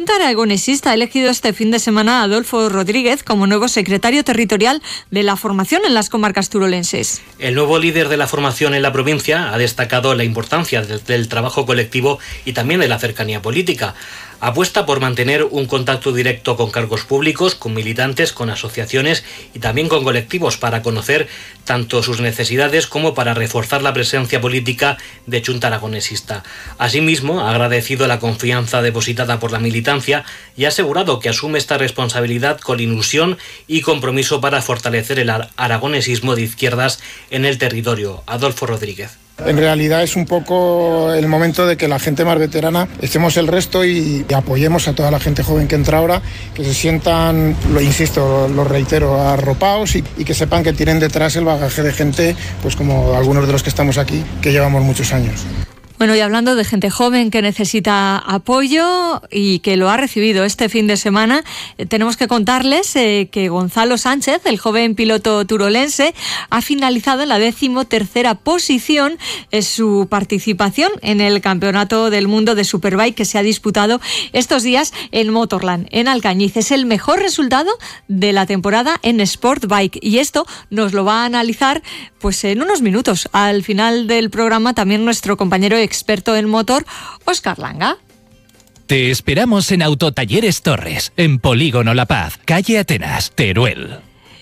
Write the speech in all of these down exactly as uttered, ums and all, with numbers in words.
Junta Aragonesista ha elegido este fin de semana a Adolfo Rodríguez como nuevo secretario territorial de la formación en las comarcas turolenses. El nuevo líder de la formación en la provincia ha destacado la importancia del, del trabajo colectivo y también de la cercanía política. Apuesta por mantener un contacto directo con cargos públicos, con militantes, con asociaciones y también con colectivos para conocer tanto sus necesidades como para reforzar la presencia política de Junta Aragonesista. Asimismo, ha agradecido la confianza depositada por la militancia y ha asegurado que asume esta responsabilidad con ilusión y compromiso para fortalecer el aragonesismo de izquierdas en el territorio. Adolfo Rodríguez. En realidad es un poco el momento de que la gente más veterana estemos el resto y apoyemos a toda la gente joven que entra ahora, que se sientan, lo insisto, lo reitero, arropados y, y que sepan que tienen detrás el bagaje de gente, pues como algunos de los que estamos aquí, que llevamos muchos años. Bueno, y hablando de gente joven que necesita apoyo y que lo ha recibido este fin de semana, eh, tenemos que contarles eh, que Gonzalo Sánchez, el joven piloto turolense, ha finalizado en la decimotercera posición en su participación en el Campeonato del Mundo de Superbike que se ha disputado estos días en Motorland, en Alcañiz. Es el mejor resultado de la temporada en Sportbike y esto nos lo va a analizar pues en unos minutos. Al final del programa también nuestro compañero experto en motor, Óscar Langa. Te esperamos en Autotalleres Torres, en Polígono La Paz, calle Atenas, Teruel.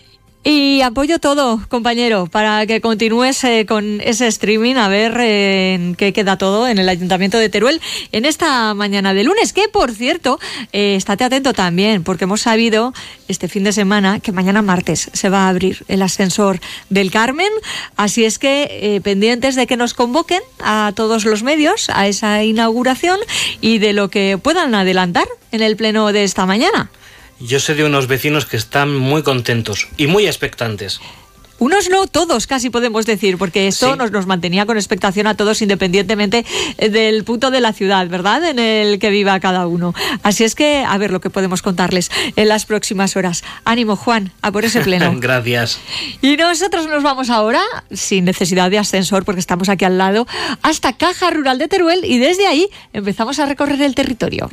Y apoyo todo, compañero, para que continúes eh, con ese streaming, a ver eh, en qué queda todo en el Ayuntamiento de Teruel en esta mañana de lunes, que por cierto, eh, estate atento también, porque hemos sabido este fin de semana que mañana martes se va a abrir el ascensor del Carmen, así es que eh, pendientes de que nos convoquen a todos los medios a esa inauguración y de lo que puedan adelantar en el pleno de esta mañana. Yo sé de unos vecinos que están muy contentos y muy expectantes. Unos no, todos casi podemos decir, porque esto sí. nos, nos mantenía con expectación a todos independientemente del punto de la ciudad, ¿verdad?, en el que viva cada uno. Así es que, a ver lo que podemos contarles en las próximas horas. Ánimo, Juan, a por ese pleno. Gracias. Y nosotros nos vamos ahora, sin necesidad de ascensor, porque estamos aquí al lado, hasta Caja Rural de Teruel y desde ahí empezamos a recorrer el territorio.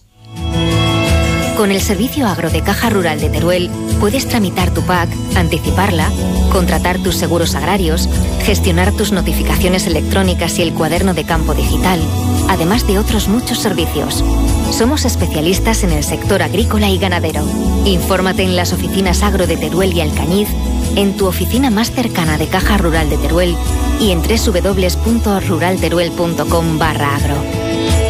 Con el servicio agro de Caja Rural de Teruel puedes tramitar tu P A C, anticiparla, contratar tus seguros agrarios, gestionar tus notificaciones electrónicas y el cuaderno de campo digital, además de otros muchos servicios. Somos especialistas en el sector agrícola y ganadero. Infórmate en las oficinas agro de Teruel y Alcañiz, en tu oficina más cercana de Caja Rural de Teruel y en doble u doble u doble u punto rural teruel punto com barra agro.